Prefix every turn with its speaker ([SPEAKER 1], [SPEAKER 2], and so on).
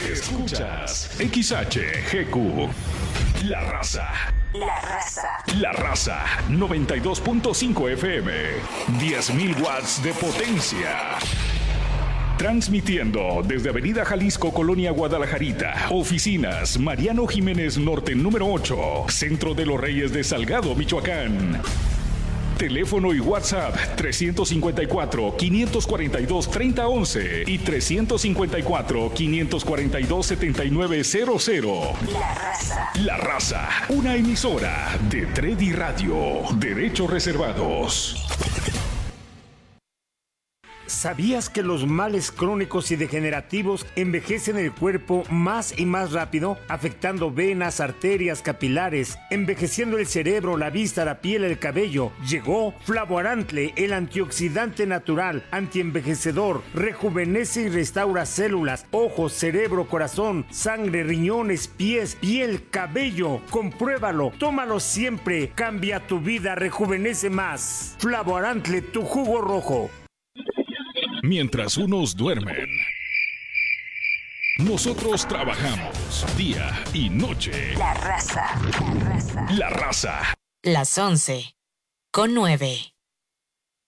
[SPEAKER 1] Escuchas XHGQ. La Raza.
[SPEAKER 2] La Raza.
[SPEAKER 1] La Raza 92.5 FM. 10.000 watts de potencia. Transmitiendo desde Avenida Jalisco, Colonia Guadalajarita. Oficinas Mariano Jiménez Norte número 8. Centro de los Reyes de Salgado, Michoacán. Teléfono y WhatsApp 354-542-3011 y 354-542-7900.
[SPEAKER 2] La Raza.
[SPEAKER 1] La Raza, una emisora de Tredi Radio. Derechos reservados.
[SPEAKER 3] ¿Sabías que los males crónicos y degenerativos envejecen el cuerpo más y más rápido, afectando venas, arterias, capilares, envejeciendo el cerebro, la vista, la piel, el cabello? Llegó Flavoarantle, el antioxidante natural, antienvejecedor, rejuvenece y restaura células, ojos, cerebro, corazón, sangre, riñones, pies, piel, cabello. Compruébalo, tómalo siempre, cambia tu vida, rejuvenece más. Flavoarantle, tu jugo rojo.
[SPEAKER 1] Mientras unos duermen, nosotros trabajamos día y noche.
[SPEAKER 2] La Raza. La Raza.
[SPEAKER 1] La Raza.
[SPEAKER 4] Las 11:09.